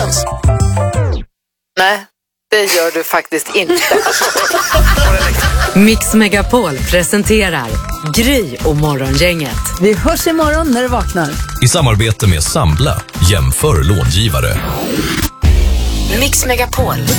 kompetens. Nej, det gör du faktiskt inte. Mix Megapol presenterar Gry och Morgongänget. Vi hörs imorgon när du vaknar. I samarbete med Sambla, jämför långivare. Mix Megapol.